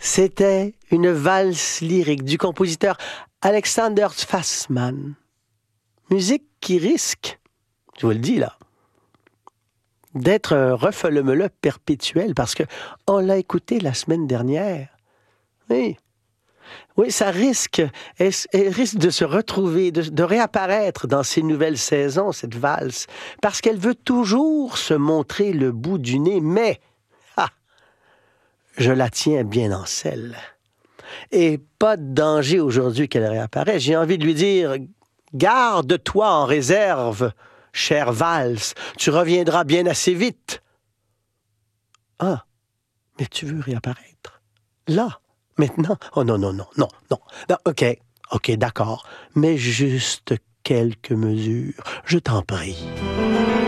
C'était une valse lyrique du compositeur Alexander Fassmann. Musique qui risque, je vous le dis là, d'être un refole-me-le perpétuel parce que on l'a écouté la semaine dernière. Oui. Oui, ça risque, elle risque de se retrouver, de réapparaître dans ces nouvelles saisons, cette valse, parce qu'elle veut toujours se montrer le bout du nez, mais je la tiens bien en selle. Et pas de danger aujourd'hui qu'elle réapparaisse. J'ai envie de lui dire, garde-toi en réserve, chère valse, tu reviendras bien assez vite. Ah, mais tu veux réapparaître? Là? Maintenant? Oh non, non, non, non, non. Non, OK, d'accord. Mais juste quelques mesures. Je t'en prie.